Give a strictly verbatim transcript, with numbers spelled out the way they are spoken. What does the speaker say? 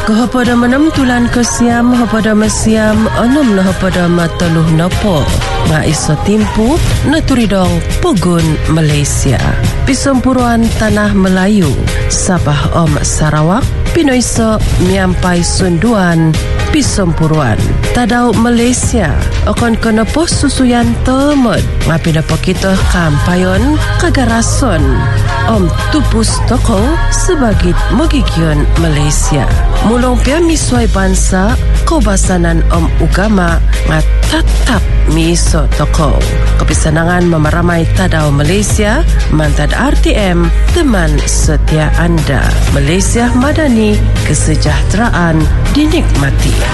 Kepada menam tulan ke siam, kepada mesiam, enam na kepada mateluh nopo. Ma iso timpu, naturidong Pogun Malaysia. Pisempuruan Tanah Melayu, Sabah Om Sarawak, Pinoiso Miampai Sunduan, Pisempuruan Tadau Malaysia, akan kena pos susuyan temet. Ngapi dapat kita kampayon kagarason Om Tupus Toko sebagai Mogigion Malaysia. Mulong pia miswai bangsa kebasanan Om Ugama ngat tetap miso toko. Kepisanangan memeramai Tadau Malaysia, Mantad R T M, teman setia anda. Malaysia Madani, kesejahteraan dinikmati.